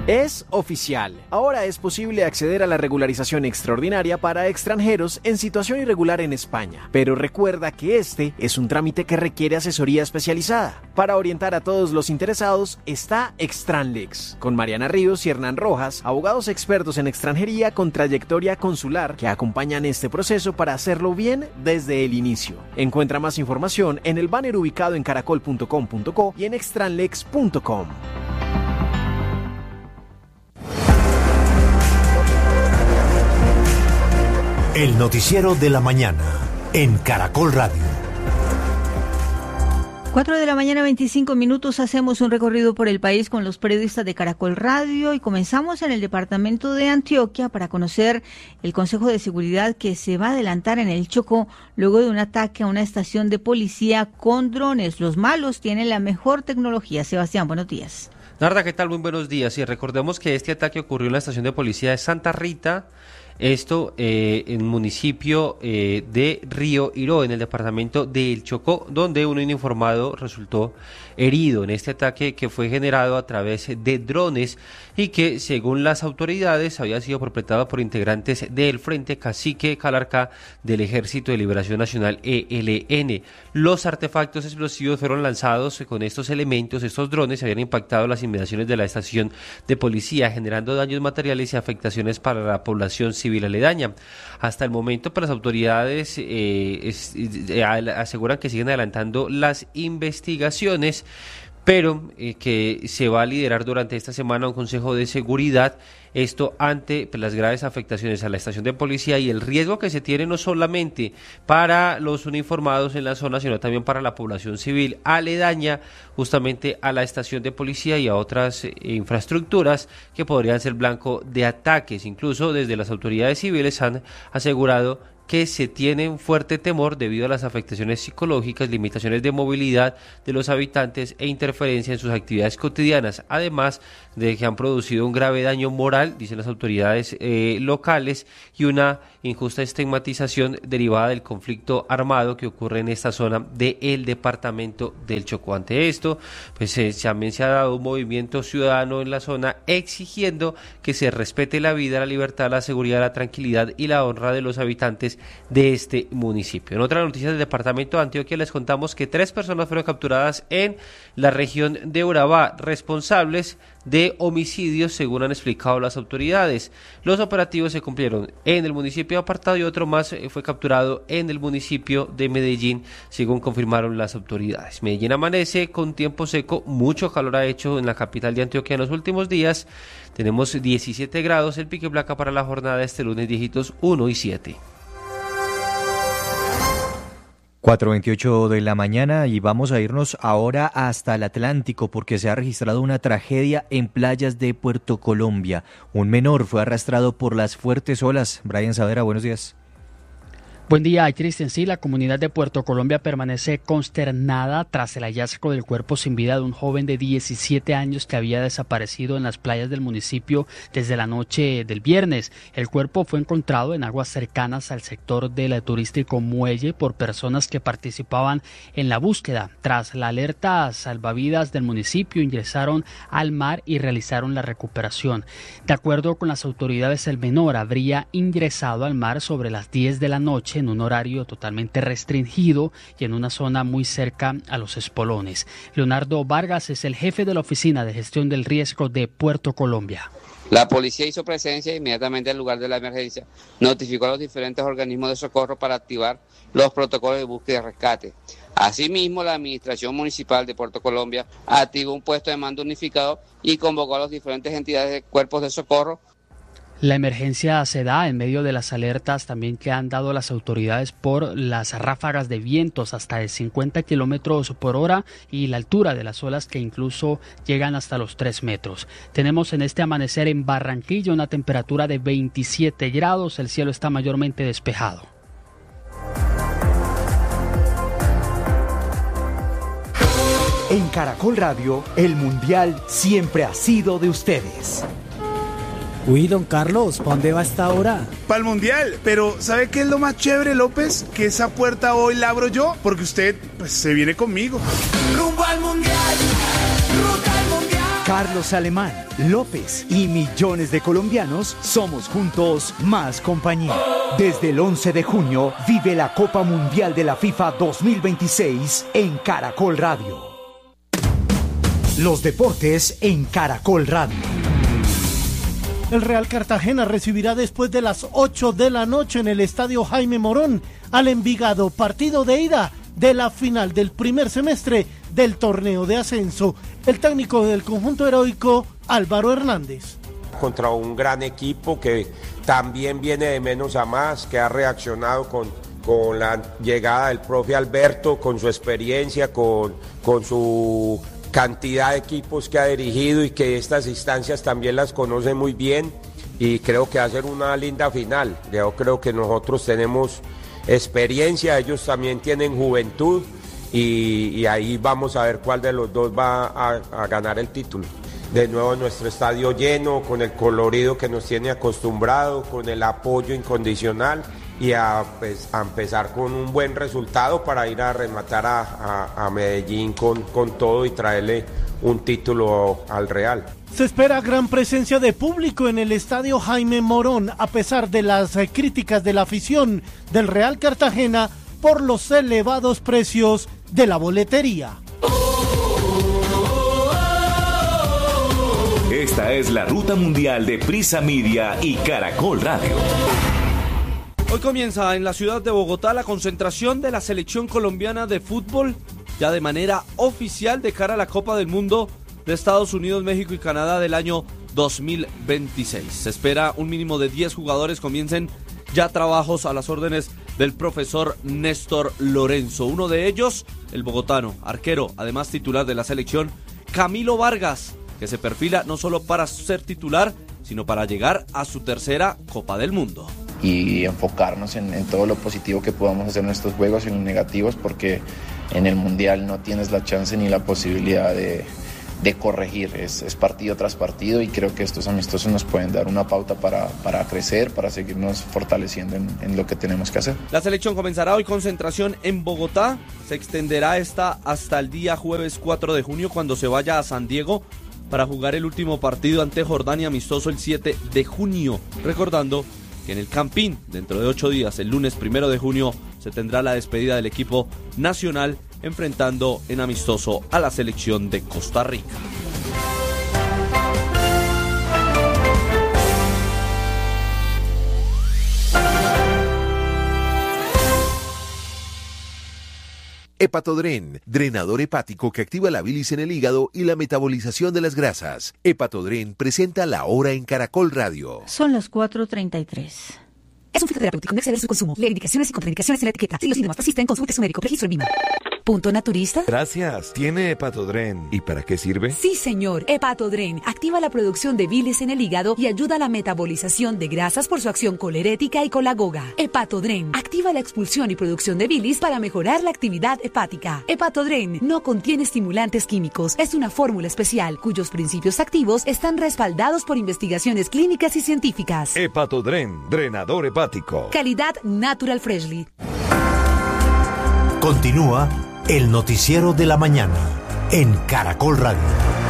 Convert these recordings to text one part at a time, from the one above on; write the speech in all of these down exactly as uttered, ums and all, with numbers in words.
Es oficial. Ahora es posible acceder a la regularización extraordinaria para extranjeros en situación irregular en España. Pero recuerda que este es un trámite que requiere asesoría especializada. Para orientar a todos los interesados está Extranlex, con Mariana Ríos y Hernán Rojas, abogados expertos en extranjería con trayectoria consular que acompañan este proceso para hacerlo bien desde el inicio. Encuentra más información en el banner ubicado en caracol punto com punto co y en extranlex punto com. El noticiero de la mañana en Caracol Radio. cuatro de la mañana, veinticinco minutos, hacemos un recorrido por el país con los periodistas de Caracol Radio y comenzamos en el departamento de Antioquia para conocer el Consejo de Seguridad que se va a adelantar en el Chocó luego de un ataque a una estación de policía con drones. Los malos tienen la mejor tecnología. Sebastián, buenos días. Narda, ¿qué tal? Muy buenos días. Y recordemos que este ataque ocurrió en la estación de policía de Santa Rita, esto eh, en el municipio eh, de Río Iró, en el departamento del Chocó, donde un uniformado resultó herido en este ataque que fue generado a través de drones y que, según las autoridades, había sido perpetrado por integrantes del Frente Cacique Calarcá del Ejército de Liberación Nacional E L N. Los artefactos explosivos fueron lanzados con estos elementos, estos drones, habían impactado las inmediaciones de la estación de policía, generando daños materiales y afectaciones para la población civil aledaña. Hasta el momento, pues, las autoridades eh, es, eh, aseguran que siguen adelantando las investigaciones, pero eh, que se va a liderar durante esta semana un consejo de seguridad, esto ante pues, las graves afectaciones a la estación de policía y el riesgo que se tiene no solamente para los uniformados en la zona, sino también para la población civil aledaña justamente a la estación de policía y a otras eh, infraestructuras que podrían ser blanco de ataques. Incluso desde las autoridades civiles han asegurado que se tiene un fuerte temor debido a las afectaciones psicológicas, limitaciones de movilidad de los habitantes e interferencia en sus actividades cotidianas, además de que han producido un grave daño moral, dicen las autoridades eh, locales, y una injusta estigmatización derivada del conflicto armado que ocurre en esta zona del departamento del Chocó. Ante esto, pues eh, también se ha dado un movimiento ciudadano en la zona exigiendo que se respete la vida, la libertad, la seguridad, la tranquilidad y la honra de los habitantes de este municipio. En otras noticias del departamento de Antioquia les contamos que tres personas fueron capturadas en la región de Urabá, responsables de homicidios, según han explicado las autoridades. Los operativos se cumplieron en el municipio de Apartado y otro más fue capturado en el municipio de Medellín, según confirmaron las autoridades. Medellín amanece con tiempo seco, mucho calor ha hecho en la capital de Antioquia en los últimos días. Tenemos diecisiete grados, el pico y placa para la jornada este lunes, dígitos uno y siete. cuatro veintiocho de la mañana y vamos a irnos ahora hasta el Atlántico porque se ha registrado una tragedia en playas de Puerto Colombia. Un menor fue arrastrado por las fuertes olas. Brian Savera, buenos días. Buen día, Cristian. Sí, la comunidad de Puerto Colombia permanece consternada tras el hallazgo del cuerpo sin vida de un joven de diecisiete años que había desaparecido en las playas del municipio desde la noche del viernes. El cuerpo fue encontrado en aguas cercanas al sector del turístico Muelle por personas que participaban en la búsqueda. Tras la alerta, salvavidas del municipio ingresaron al mar y realizaron la recuperación. De acuerdo con las autoridades, el menor habría ingresado al mar sobre las diez de la noche en un horario totalmente restringido y en una zona muy cerca a los espolones. Leonardo Vargas es el jefe de la Oficina de Gestión del Riesgo de Puerto Colombia. La policía hizo presencia inmediatamente al lugar de la emergencia, notificó a los diferentes organismos de socorro para activar los protocolos de búsqueda y rescate. Asimismo, la Administración Municipal de Puerto Colombia activó un puesto de mando unificado y convocó a las diferentes entidades de cuerpos de socorro. La emergencia se da en medio de las alertas también que han dado las autoridades por las ráfagas de vientos hasta de cincuenta kilómetros por hora y la altura de las olas que incluso llegan hasta los tres metros. Tenemos en este amanecer en Barranquilla una temperatura de veintisiete grados, el cielo está mayormente despejado. En Caracol Radio, el Mundial siempre ha sido de ustedes. Uy, don Carlos, ¿para dónde va a esta hora? Para el Mundial, pero ¿sabe qué es lo más chévere, López? Que esa puerta hoy la abro yo, porque usted, pues, se viene conmigo. Rumbo al Mundial, ruta al Mundial. Carlos Alemán, López y millones de colombianos somos juntos más compañía. Desde el once de junio vive la Copa Mundial de la FIFA dos mil veintiséis en Caracol Radio. Los deportes en Caracol Radio. El Real Cartagena recibirá después de las ocho de la noche en el Estadio Jaime Morón al Envigado, partido de ida de la final del primer semestre del torneo de ascenso. El técnico del conjunto heroico, Álvaro Hernández. Contra un gran equipo que también viene de menos a más, que ha reaccionado con, con la llegada del profe Alberto, con su experiencia, con, con su cantidad de equipos que ha dirigido y que estas instancias también las conoce muy bien, y creo que va a ser una linda final. Yo creo que nosotros tenemos experiencia, ellos también tienen juventud, y, y ahí vamos a ver cuál de los dos va a, a ganar el título. De nuevo nuestro estadio lleno, con el colorido que nos tiene acostumbrado, con el apoyo incondicional, y a, pues, a empezar con un buen resultado para ir a rematar a, a, a Medellín con, con todo y traerle un título al Real. Se espera gran presencia de público en el Estadio Jaime Morón, a pesar de las eh, críticas de la afición del Real Cartagena por los elevados precios de la boletería. Esta es la ruta mundial de Prisa Media y Caracol Radio. Hoy comienza en la ciudad de Bogotá la concentración de la selección colombiana de fútbol, ya de manera oficial de cara a la Copa del Mundo de Estados Unidos, México y Canadá del año dos mil veintiséis. Se espera un mínimo de diez jugadores comiencen ya trabajos a las órdenes del profesor Néstor Lorenzo. Uno de ellos, el bogotano, arquero, además titular de la selección, Camilo Vargas, que se perfila no solo para ser titular, sino para llegar a su tercera Copa del Mundo. Y enfocarnos en, en todo lo positivo que podamos hacer en estos juegos y en los negativos, porque en el Mundial no tienes la chance ni la posibilidad de, de corregir, es, es partido tras partido, y creo que estos amistosos nos pueden dar una pauta para, para crecer, para seguirnos fortaleciendo en, en lo que tenemos que hacer. La selección comenzará hoy concentración en Bogotá, se extenderá esta hasta el día jueves cuatro de junio, cuando se vaya a San Diego para jugar el último partido ante Jordania, amistoso el siete de junio, recordando que en el Campín, dentro de ocho días, el lunes primero de junio, se tendrá la despedida del equipo nacional, enfrentando en amistoso a la selección de Costa Rica. Hepatodren, drenador hepático que activa la bilis en el hígado y la metabolización de las grasas. Hepatodren presenta La Hora en Caracol Radio. Son las cuatro treinta y tres. Es un fitoterapéutico, no exceder su consumo. Lee indicaciones y contraindicaciones en la etiqueta. Si los síntomas persisten, consulte su médico. Registro en Vima. ¿Punto naturista? Gracias. ¿Tiene Hepatodren? ¿Y para qué sirve? Sí, señor. Hepatodren activa la producción de bilis en el hígado y ayuda a la metabolización de grasas por su acción colerética y colagoga. Hepatodren activa la expulsión y producción de bilis para mejorar la actividad hepática. Hepatodren no contiene estimulantes químicos. Es una fórmula especial cuyos principios activos están respaldados por investigaciones clínicas y científicas. Hepatodren, drenador hepático. Calidad Natural Freshly. Continúa el noticiero de la mañana en Caracol Radio.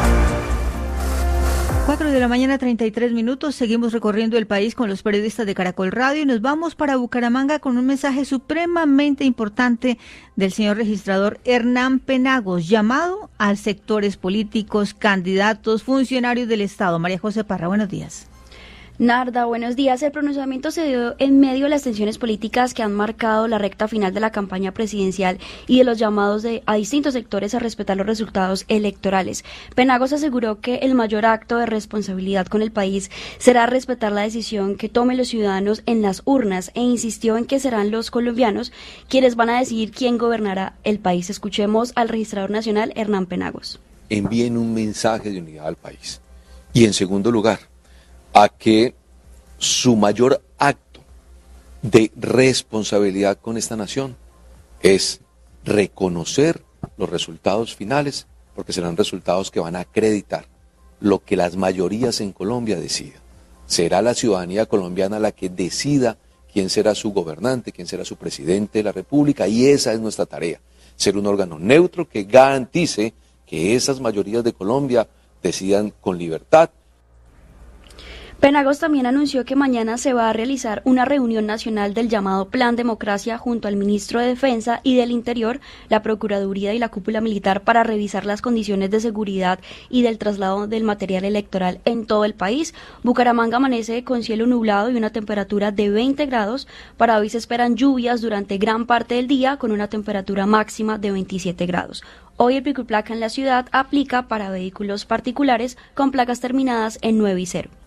cuatro de la mañana, treinta y tres minutos. Seguimos recorriendo el país con los periodistas de Caracol Radio y nos vamos para Bucaramanga con un mensaje supremamente importante del señor registrador Hernán Penagos, llamado a sectores políticos, candidatos, funcionarios del Estado. María José Parra, buenos días. Narda, buenos días. El pronunciamiento se dio en medio de las tensiones políticas que han marcado la recta final de la campaña presidencial y de los llamados de, a distintos sectores a respetar los resultados electorales. Penagos aseguró que el mayor acto de responsabilidad con el país será respetar la decisión que tomen los ciudadanos en las urnas e insistió en que serán los colombianos quienes van a decidir quién gobernará el país. Escuchemos al registrador nacional Hernán Penagos. Envíen un mensaje de unidad al país. Y en segundo lugar, a que su mayor acto de responsabilidad con esta nación es reconocer los resultados finales, porque serán resultados que van a acreditar lo que las mayorías en Colombia decidan. Será la ciudadanía colombiana la que decida quién será su gobernante, quién será su presidente de la República, y esa es nuestra tarea, ser un órgano neutro que garantice que esas mayorías de Colombia decidan con libertad. Penagos también anunció que mañana se va a realizar una reunión nacional del llamado Plan Democracia junto al ministro de Defensa y del Interior, la Procuraduría y la cúpula militar para revisar las condiciones de seguridad y del traslado del material electoral en todo el país. Bucaramanga amanece con cielo nublado y una temperatura de veinte grados. Para hoy se esperan lluvias durante gran parte del día con una temperatura máxima de veintisiete grados. Hoy el pico y placa en la ciudad aplica para vehículos particulares con placas terminadas en nueve y cero.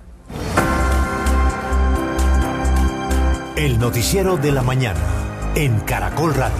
El noticiero de la mañana en Caracol Radio.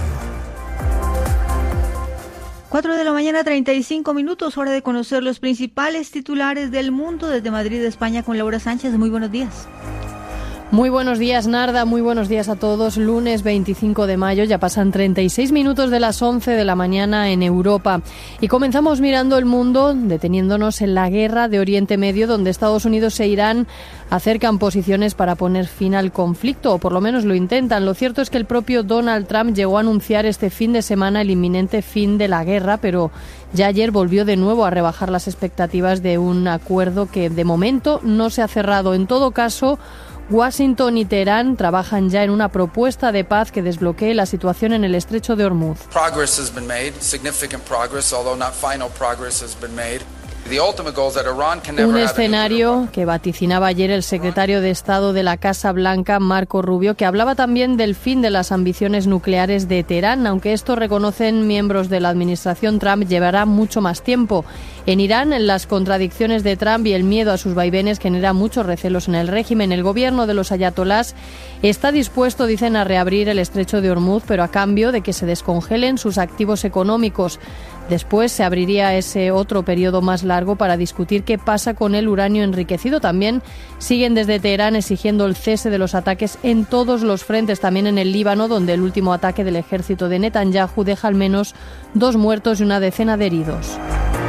cuatro de la mañana, treinta y cinco minutos, hora de conocer los principales titulares del mundo desde Madrid, España, con Laura Sánchez. Muy buenos días. Muy buenos días, Narda, muy buenos días a todos. Lunes veinticinco de mayo, ya pasan treinta y seis minutos de las once de la mañana en Europa. Y comenzamos mirando el mundo, deteniéndonos en la guerra de Oriente Medio, donde Estados Unidos e Irán acercan posiciones para poner fin al conflicto, o por lo menos lo intentan. Lo cierto es que el propio Donald Trump llegó a anunciar este fin de semana el inminente fin de la guerra, pero ya ayer volvió de nuevo a rebajar las expectativas de un acuerdo que de momento no se ha cerrado. En todo caso, Washington y Teherán trabajan ya en una propuesta de paz que desbloquee la situación en el estrecho de Hormuz. Progress has been made, significant progress, although not final progress has been made. Un escenario que vaticinaba ayer el secretario de Estado de la Casa Blanca, Marco Rubio, que hablaba también del fin de las ambiciones nucleares de Teherán, aunque esto, reconocen miembros de la administración Trump, llevará mucho más tiempo. En Irán, las contradicciones de Trump y el miedo a sus vaivenes generan muchos recelos en el régimen. El gobierno de los ayatolás está dispuesto, dicen, a reabrir el estrecho de Hormuz, pero a cambio de que se descongelen sus activos económicos. Después se abriría ese otro periodo más largo para discutir qué pasa con el uranio enriquecido. También siguen desde Teherán exigiendo el cese de los ataques en todos los frentes, también en el Líbano, donde el último ataque del ejército de Netanyahu deja al menos dos muertos y una decena de heridos.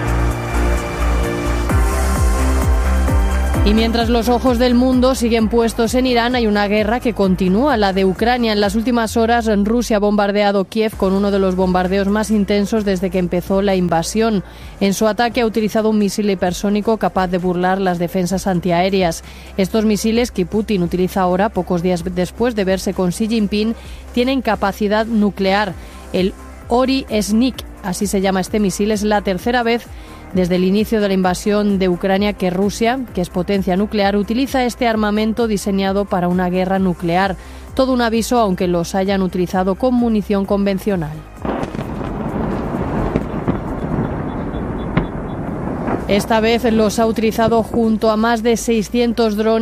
Y mientras los ojos del mundo siguen puestos en Irán, hay una guerra que continúa, la de Ucrania. En las últimas horas, Rusia ha bombardeado Kiev con uno de los bombardeos más intensos desde que empezó la invasión. En su ataque ha utilizado un misil hipersónico capaz de burlar las defensas antiaéreas. Estos misiles, que Putin utiliza ahora, pocos días después de verse con Xi Jinping, tienen capacidad nuclear. El Ori Snik, así se llama este misil, es la tercera vez desde el inicio de la invasión de Ucrania que Rusia, que es potencia nuclear, utiliza este armamento diseñado para una guerra nuclear. Todo un aviso, aunque los hayan utilizado con munición convencional. Esta vez los ha utilizado junto a más de seiscientos drones